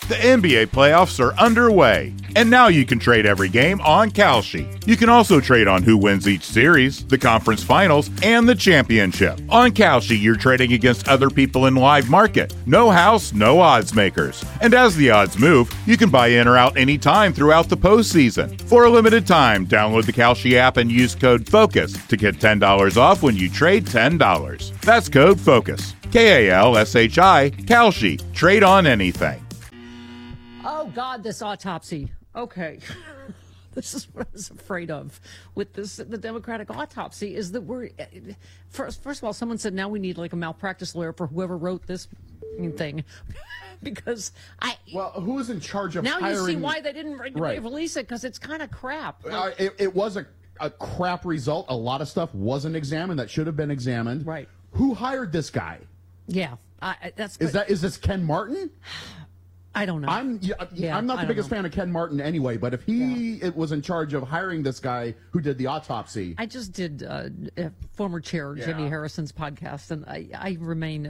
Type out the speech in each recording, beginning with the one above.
The NBA playoffs are underway, and now you can trade every game on Kalshi. You can also trade on who wins each series, the conference finals, and the championship. On Kalshi, you're trading against other people in live market. No house, no odds makers. And as the odds move, you can buy in or out anytime throughout the postseason. For a limited time, download the Kalshi app and use code FOCUS to get $10 off when you trade $10. That's code FOCUS. Kalshi, Kalshi. Trade on anything. Oh, God, this autopsy. Okay. This is what I was afraid of with the Democratic autopsy is that first of all, someone said now we need like a malpractice lawyer for whoever wrote this thing. Because who is in charge of hiring? Now you see why they didn't release it, because it's kind of crap. It was a crap result. A lot of stuff wasn't examined that should have been examined. Right. Who hired this guy? Yeah. Is this Ken Martin? I don't know. I'm not the biggest fan of Ken Martin anyway, but if he was in charge of hiring this guy who did the autopsy. I just did former chair Jimmy Harrison's podcast, and I remain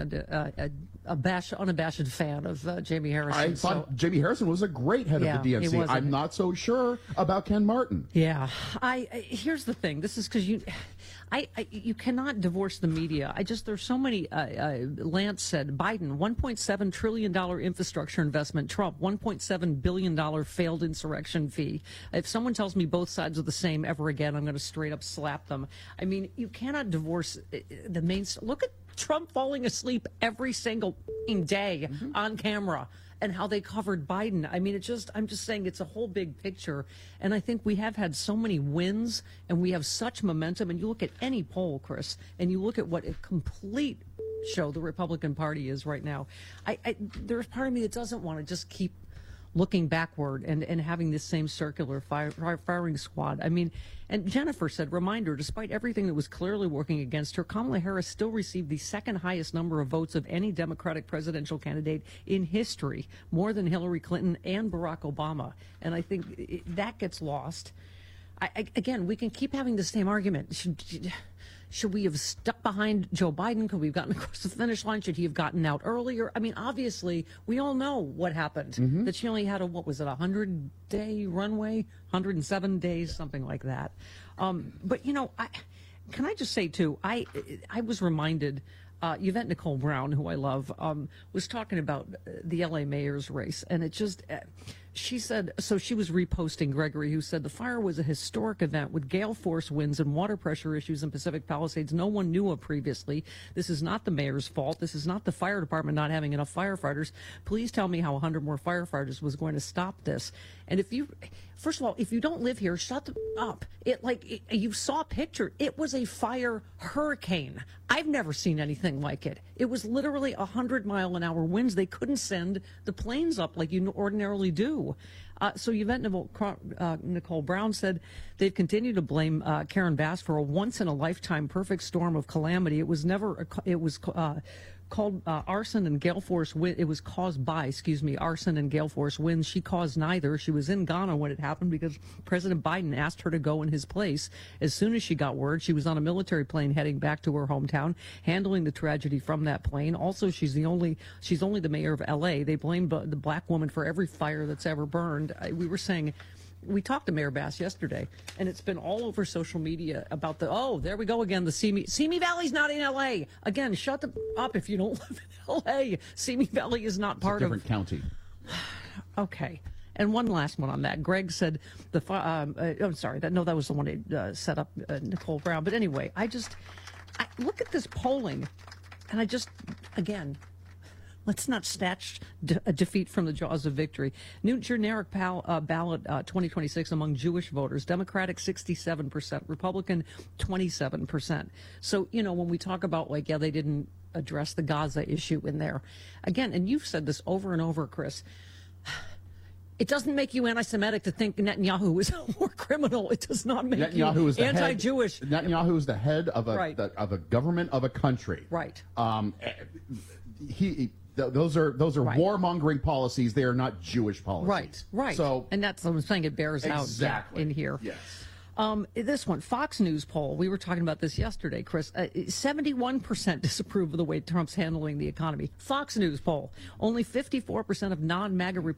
unabashed fan of Jamie Harrison. I thought Jamie Harrison was a great head of the DNC. I'm not so sure about Ken Martin. Yeah. Here's the thing. This is because you cannot divorce the media. There's so many. Lance said Biden $1.7 trillion infrastructure investment. Trump $1.7 billion failed insurrection fee. If someone tells me both sides are the same ever again, I'm going to straight up slap them. I mean, you cannot divorce the main. Look at Trump falling asleep every single day on camera. And how they covered Biden. I mean, I'm just saying it's a whole big picture. And I think we have had so many wins and we have such momentum. And you look at any poll, Chris, and you look at what a complete show the Republican Party is right now. There's part of me that doesn't want to just keep looking backward and having this same circular firing squad. I mean, and Jennifer said, reminder, despite everything that was clearly working against her, Kamala Harris still received the second highest number of votes of any Democratic presidential candidate in history, more than Hillary Clinton and Barack Obama. And I think that gets lost. Again, we can keep having the same argument. Should we have stuck behind Joe Biden? Could we have gotten across the finish line? Should he have gotten out earlier? I mean, obviously, we all know what happened. That she only had a 100-day runway, 107 days, something like that. But, can I just say, too, I was reminded, Yvette Nicole Brown, who I love, was talking about the L.A. mayor's race, and it just... She said, so she was reposting Gregory, who said the fire was a historic event with gale force winds and water pressure issues in Pacific Palisades no one knew of previously. This is not the mayor's fault. This is not the fire department not having enough firefighters. Please tell me how 100 more firefighters was going to stop this. And first of all, if you don't live here, shut up. You saw a picture. It was a fire hurricane. I've never seen anything like it. It was literally 100-mile-an-hour winds. They couldn't send the planes up like you ordinarily do. So Yvette Nicole Brown said they've continued to blame Karen Bass for a once-in-a-lifetime perfect storm of calamity. It was called arson and gale force wind. It was caused by, arson and gale force winds. She caused neither. She was in Ghana when it happened because President Biden asked her to go in his place. As soon as she got word, she was on a military plane heading back to her hometown, handling the tragedy from that plane. Also, she's only the mayor of L.A. They blamed the black woman for every fire that's ever burned. We talked to Mayor Bass yesterday, and it's been all over social media about there we go again, the Simi Valley's not in L.A. Again, shut up if you don't live in L.A. Simi Valley is not part of... It's a different county. Okay. And one last one on that. Greg said that was the one that set up Nicole Brown. But anyway, I look at this polling, and again... Let's not snatch a defeat from the jaws of victory. New generic ballot 2026 among Jewish voters. Democratic 67%, Republican 27%. So, when we talk about they didn't address the Gaza issue in there. Again, and you've said this over and over, Chris, it doesn't make you anti-Semitic to think Netanyahu is a war criminal. It does not make you anti-Jewish. Netanyahu is the head of a government of a country. Right. Those are right. warmongering policies. They are not Jewish policies. Right. So, and that's what I'm saying. It bears exactly out in here. Yes. This one, Fox News poll. We were talking about this yesterday, Chris. 71% disapprove of the way Trump's handling the economy. Fox News poll. Only 54% of non-MAGA